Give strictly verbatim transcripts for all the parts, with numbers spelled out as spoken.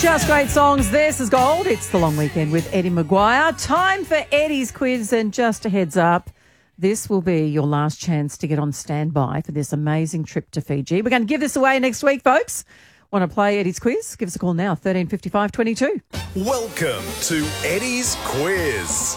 Just great songs. This is Gold. It's the long weekend with Eddie Maguire. Time for Eddie's quiz, and just a heads up, this will be your last chance to get on standby for this amazing trip to Fiji. We're going to give this away next week, folks. Want to play Eddie's quiz? Give us a call now, thirteen fifty-five twenty-two. Welcome to Eddie's Quiz.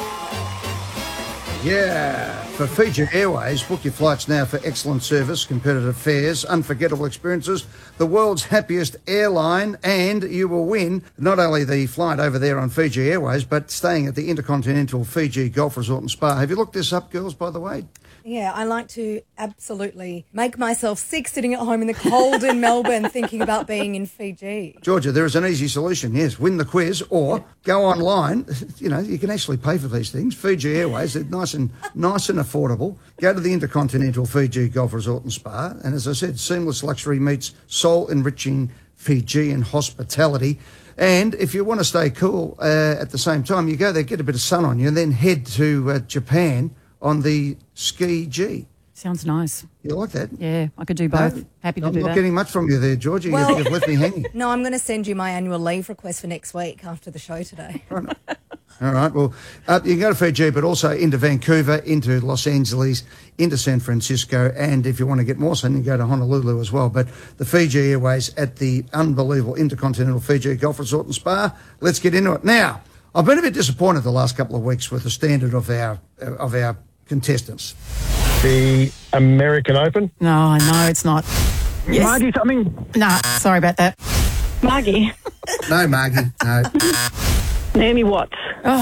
Yeah, for Fiji Airways, book your flights now for excellent service, competitive fares, unforgettable experiences, the world's happiest airline, and you will win not only the flight over there on Fiji Airways, but staying at the Intercontinental Fiji Golf Resort and Spa. Have you looked this up, girls, by the way? Yeah, I like to absolutely make myself sick sitting at home in the cold in Melbourne thinking about being in Fiji. Georgia, there is an easy solution, yes. Win the quiz or go online. You know, you can actually pay for these things. Fiji Airways, they're nice and nice and affordable. Go to the Intercontinental Fiji Golf Resort and Spa. And as I said, seamless luxury meets soul-enriching Fijian hospitality. And if you want to stay cool uh, at the same time, you go there, get a bit of sun on you, and then head to uh, Japan on the Ski G. Sounds nice. You like that? Yeah, I could do both. No, Happy to I'm do not that. getting much from you there, Georgia. Well- You've, you've left me hanging. No, I'm going to send you my annual leave request for next week after the show today. All right, well, uh, you can go to Fiji, but also into Vancouver, into Los Angeles, into San Francisco, and if you want to get more sun, you can go to Honolulu as well. But the Fiji Airways at the unbelievable Intercontinental Fiji Golf Resort and Spa. Let's get into it. Now, I've been a bit disappointed the last couple of weeks with the standard of our uh, of our contestants. The American Open. No, no, it's not. Yes. Margie something. Nah, sorry about that. Margie. No, Margie, no. Naomi Watts.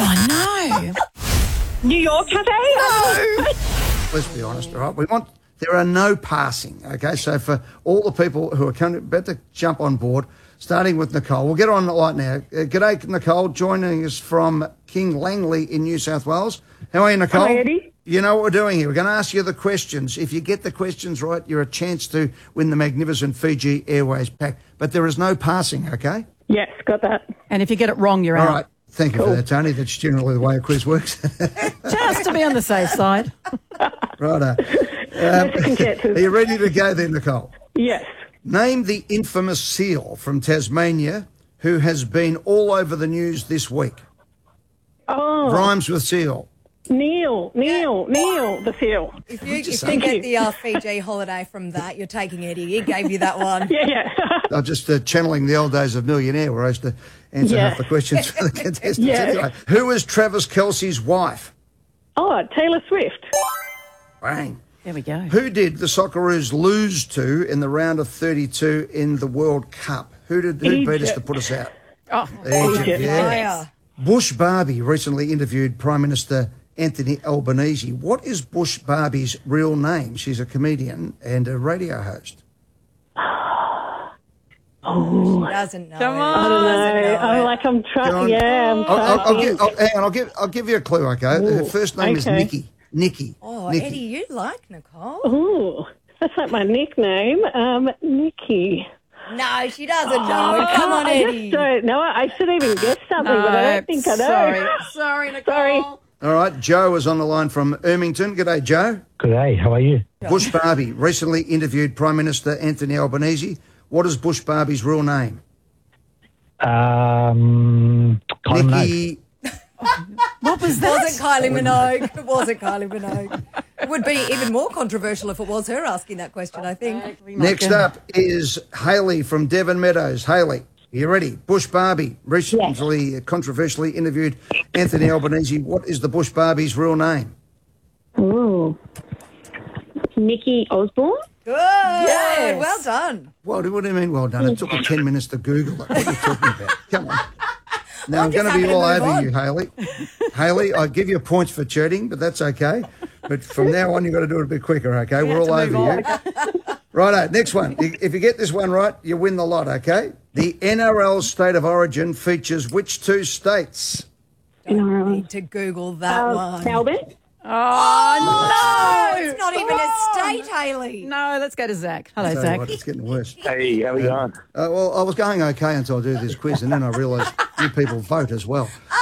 Oh, no. New York Cafe? Let's be honest, all right? We want, there are no passing, okay? So for all the people who are coming, about to jump on board, starting with Nicole. We'll get on right now. Uh, g'day, Nicole, joining us from King Langley in New South Wales. How are you, Nicole? Hi, Eddie. You know what we're doing here. We're going to ask you the questions. If you get the questions right, you're a chance to win the magnificent Fiji Airways pack. But there is no passing, okay? Yes, got that. And if you get it wrong, you're All out. right. Thank you for that, Tony. That's generally the way a quiz works. Just to be on the safe side. Righto. Um, are you ready to go then, Nicole? Yes. Name the infamous seal from Tasmania who has been all over the news this week. Oh, Rhymes with seal. Neil, Neil, Neil, the seal. If you, if you say? get the uh, Fiji holiday from that, you're taking Eddie. He gave you that one. Yeah, yeah. I'm just uh, channeling the old days of Millionaire where I used to answer Yeah. half the questions for the contestants. Yeah. Anyway, who is Travis Kelce's wife? Oh, Taylor Swift. Bang. There we go. Who did the Socceroos lose to in the round of thirty-two in the World Cup? Who did who beat us Egypt. to put us out? Oh, Egypt, Egypt. yeah. Fire. Bush Barbie recently interviewed Prime Minister Anthony Albanese. What is Bush Barbie's real name? She's a comedian and a radio host. Oh, He doesn't know. Come it. on. I don't Doesn't know. know I'm it. like, I'm Go trying. on. Yeah, I'm I'll, I'll, I'll, trying. give, I'll, hang on, I'll give, I'll give you a clue, okay? Her Ooh, first name is okay. Nikki. Nikki. Oh, Nikki. Eddie, you like Nicole? Ooh, that's like my nickname, um, Nikki. No, she doesn't know it. Come on, I Eddie. just don't know. I should even guess something, but I don't think I know. Sorry. Sorry, Nicole. Sorry. All right, Joe is on the line from Ermington. G'day, Joe. Good how are you? Bush Barbie recently interviewed Prime Minister Anthony Albanese. What is Bush Barbie's real name? Um, Kylie Minogue. Nikki. What was It that? wasn't Kylie Minogue. It wasn't Kylie Minogue. It would be even more controversial if it was her asking that question, I think. Next up is Hayley from Devon Meadows. Hayley, are you ready? Bush Barbie recently controversially interviewed Anthony Albanese. What is the Bush Barbie's real name? Ooh. Nikki Osborne? Good. Well done. Well, what do you mean well done? It took me ten minutes to Google it. What are you talking about? Come on. Now, I'm, I'm just going to be happy to all move over on. you, Hayley. Hayley, I give you points for cheating, but that's okay. But from now on, you've got to do it a bit quicker, okay? We're all over you. Righto, next one. If you get this one right, you win the lot, okay? The N R L State of Origin features which two states? Don't need to Google that Uh, one. Melbourne? Oh, no. It's not even a state, Hayley. No, let's go to Zach. Hello, Tell you Zach. what, it's getting worse. Hey, how are you going? Uh, well, I was going okay until I do this quiz, and then I realised you people vote as well.